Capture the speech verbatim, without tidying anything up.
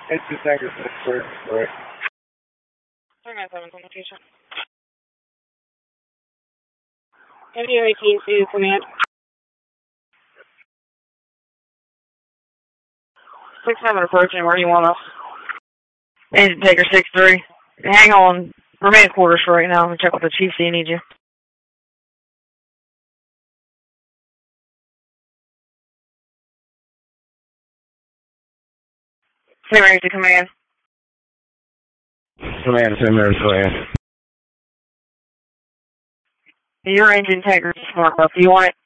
It's the Tiger six four, correct. three nine seven, communication. M D eighteen to command. six seven approaching, where do you want us? Agent Taker six three. Hang on. Remain quarters for right now. I'm going to check with the chief, see you need you. Same range to command. Command, same there, command. Your Agent Taker is smart enough. Do you want it?